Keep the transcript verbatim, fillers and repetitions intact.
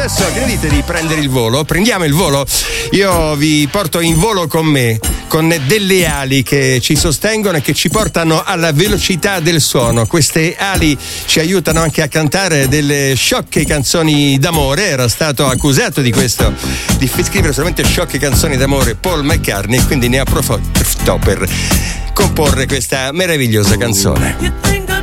adesso che ne dite di prendere il volo? Prendiamo il volo? Io vi porto in volo con me, con delle ali che ci sostengono e che ci portano alla velocità del suono. Queste ali ci aiutano anche a cantare delle sciocche canzoni d'amore. Era stato accusato di questo, di scrivere solamente sciocche canzoni d'amore Paul McCartney, quindi ne approfitto per comporre questa meravigliosa canzone.